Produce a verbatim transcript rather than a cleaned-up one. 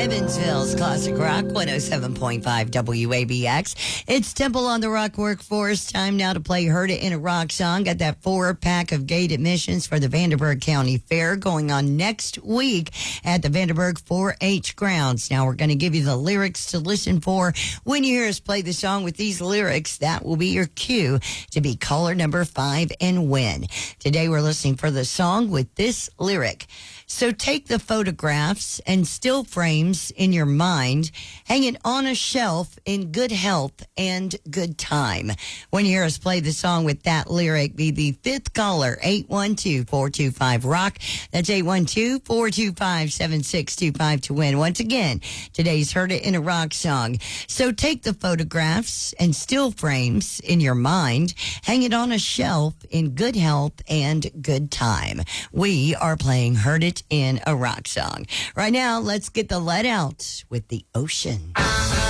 Evansville's Classic Rock, one oh seven point five W A B X. It's Temple on the Rock Workforce. Time now to play Heard It in a Rock Song. Got that four-pack of gate admissions for the Vanderburgh County Fair going on next week at the Vanderburgh four H grounds. Now, we're going to give you the lyrics to listen for. When you hear us play the song with these lyrics, that will be your cue to be caller number five and win. Today, we're listening for the song with this lyric. So take the photographs and still frames in your mind, hang it on a shelf in good health and good time. When you hear us play the song with that lyric, be the fifth caller, eight one two, four two five, ROCK. That's eight one two, four two five, seven six two five to win. Once again, today's Heard It in a Rock Song. So take the photographs and still frames in your mind, hang it on a shelf in good health and good time. We are playing Heard It in a Rock Song. Right now, let's get the let out with The Ocean.